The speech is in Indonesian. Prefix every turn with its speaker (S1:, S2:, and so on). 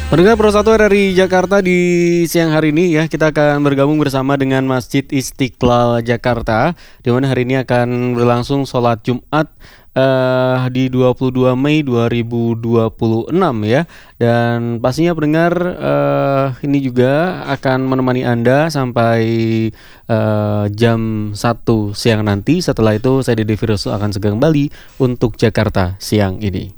S1: Pendengar Pro 1 RRI Jakarta, di siang hari ini ya kita akan bergabung bersama dengan Masjid Istiqlal Jakarta, di mana hari ini akan berlangsung sholat Jumat di 22 Mei 2026 ya. Dan pastinya pendengar ini juga akan menemani Anda sampai jam 1 siang nanti. Setelah itu saya Dede Firdaus akan segera kembali untuk Jakarta siang ini.